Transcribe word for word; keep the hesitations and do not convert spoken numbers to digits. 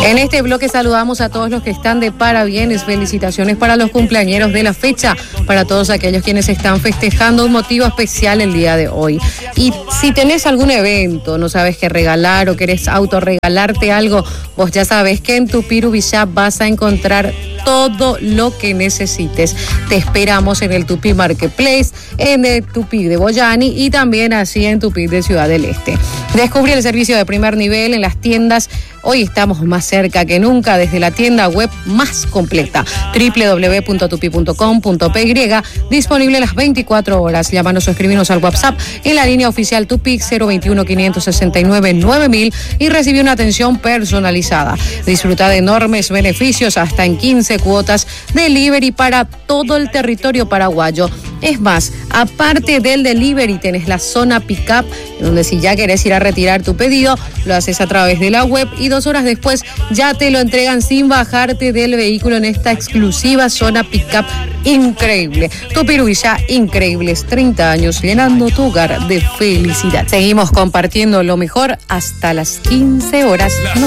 En este bloque saludamos a todos los que están de parabienes. Felicitaciones para los cumpleañeros de la fecha, para todos aquellos quienes están festejando un motivo especial el día de hoy. Y si tenés algún evento, no sabes qué regalar o querés autorregalarte algo, vos ya sabes que en Tupirubi Shop vas a encontrar todo lo que necesites. Te esperamos en el Tupi Marketplace, en el Tupi de Boyani y también así en Tupi de Ciudad del Este. Descubrí el servicio de primer nivel en las tiendas. Hoy estamos más cerca que nunca desde la tienda web más completa, doble u doble u doble u punto tupi punto com punto pe ye, disponible las veinticuatro horas. Llámanos o escribinos al WhatsApp en la línea oficial Tupi cero veintiuno, quinientos sesenta y nueve, nueve mil y recibe una atención personalizada. Disfruta de enormes beneficios, hasta en quince cuotas delivery para todo el territorio paraguayo. Es más, aparte del delivery, tenés la zona pick-up, donde si ya querés ir a retirar tu pedido, lo haces a través de la web y dos horas después ya te lo entregan sin bajarte del vehículo en esta exclusiva zona pick-up increíble. Tupirubi Shop, increíbles treinta años llenando tu hogar de felicidad. Seguimos compartiendo lo mejor hasta las quince horas.